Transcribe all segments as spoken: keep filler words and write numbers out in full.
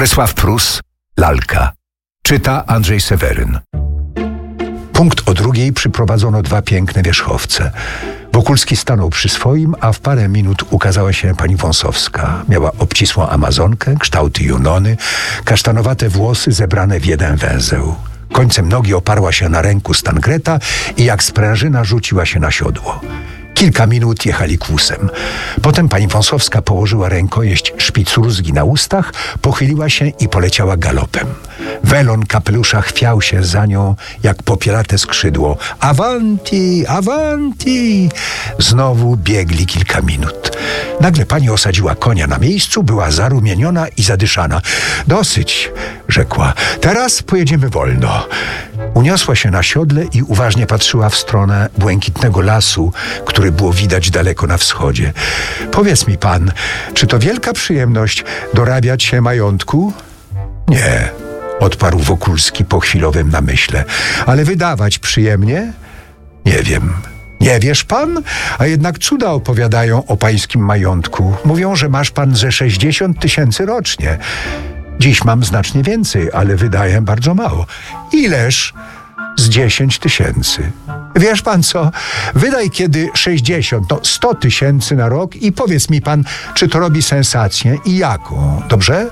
Borysław Prus, Lalka. Czyta Andrzej Seweryn. Punkt o drugiej przyprowadzono dwa piękne wierzchowce. Wokulski stanął przy swoim, a w parę minut ukazała się pani Wąsowska. Miała obcisłą amazonkę, kształty Junony, kasztanowate włosy zebrane w jeden węzeł. Końcem nogi oparła się na ręku Stangreta i jak sprężyna rzuciła się na siodło. Kilka minut jechali kłusem. Potem pani Wąsowska położyła rękojeść szpicurzgi na ustach, pochyliła się i poleciała galopem. Welon kapelusza chwiał się za nią jak popielate skrzydło. Avanti, avanti! Znowu biegli kilka minut. Nagle pani osadziła konia na miejscu, była zarumieniona i zadyszana. Dosyć, rzekła. Teraz pojedziemy wolno. Uniosła się na siodle i uważnie patrzyła w stronę błękitnego lasu, który było widać daleko na wschodzie. Powiedz mi pan, czy to wielka przyjemność dorabiać się majątku? Nie, odparł Wokulski po chwilowym namyśle. Ale wydawać przyjemnie? Nie wiem. Nie wiesz pan? A jednak cuda opowiadają o pańskim majątku. Mówią, że masz pan ze sześćdziesiąt tysięcy rocznie. Dziś mam znacznie więcej, ale wydaję bardzo mało. Ileż? Z dziesięć tysięcy. Wiesz pan co? Wydaj kiedy sześćdziesiąt, no sto tysięcy na rok i powiedz mi pan, czy to robi sensację i jaką, dobrze?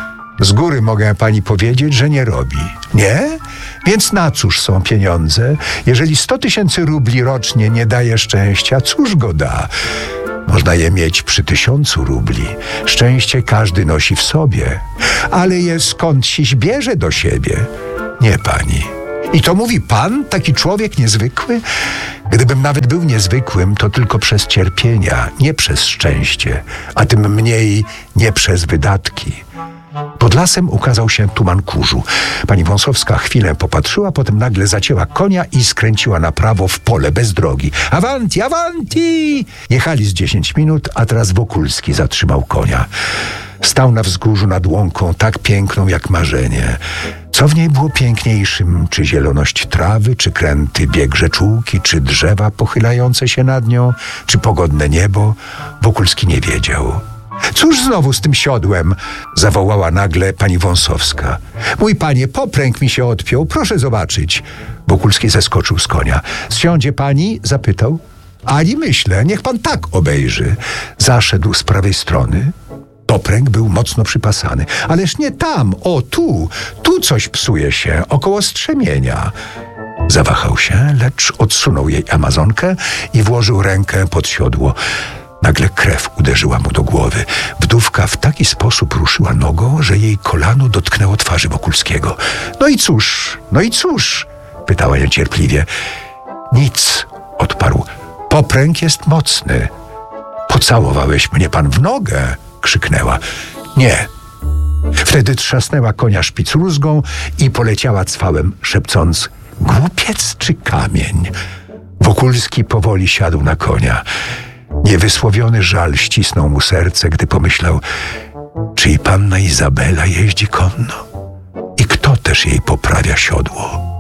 Z góry mogę pani powiedzieć, że nie robi. Nie? Więc na cóż są pieniądze? Jeżeli sto tysięcy rubli rocznie nie daje szczęścia, cóż go da? Można je mieć przy tysiącu rubli. Szczęście każdy nosi w sobie. Ale je skądś bierze do siebie? Nie pani. I to mówi pan, taki człowiek niezwykły? Gdybym nawet był niezwykłym, to tylko przez cierpienia, nie przez szczęście, a tym mniej nie przez wydatki. Pod lasem ukazał się tuman kurzu. Pani Wąsowska chwilę popatrzyła, potem nagle zacięła konia i skręciła na prawo w pole bez drogi. Avanti, avanti! Jechali z dziesięć minut, a teraz Wokulski zatrzymał konia. Stał na wzgórzu nad łąką, tak piękną jak marzenie. Co w niej było piękniejszym? Czy zieloność trawy, czy kręty bieg rzeczułki, czy drzewa pochylające się nad nią, czy pogodne niebo? Wokulski nie wiedział. Cóż znowu z tym siodłem? Zawołała nagle pani Wąsowska. Mój panie, popręg mi się odpiął, proszę zobaczyć. Wokulski zeskoczył z konia. Zsiądzie pani? Zapytał. Ani myślę, niech pan tak obejrzy. Zaszedł z prawej strony. Popręg był mocno przypasany. Ależ nie tam, o tu, tu coś psuje się, około strzemienia. Zawahał się, lecz odsunął jej amazonkę i włożył rękę pod siodło. Nagle krew uderzyła mu do głowy. Wdówka w taki sposób ruszyła nogą, że jej kolano dotknęło twarzy Wokulskiego. No i cóż, no i cóż? Pytała niecierpliwie. Nic, odparł. Popręg jest mocny. Pocałowałeś mnie pan w nogę? Krzyknęła. Nie. Wtedy trzasnęła konia szpicrózgą i poleciała cwałem, szepcąc: głupiec czy kamień? Wokulski powoli siadł na konia. Niewysłowiony żal ścisnął mu serce, gdy pomyślał, czy i panna Izabela jeździ konno? I kto też jej poprawia siodło?